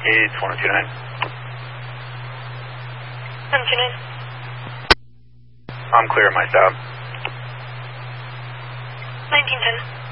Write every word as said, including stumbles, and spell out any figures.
It's one oh two nine. one two nine. I'm clear of my stop. nineteen ten.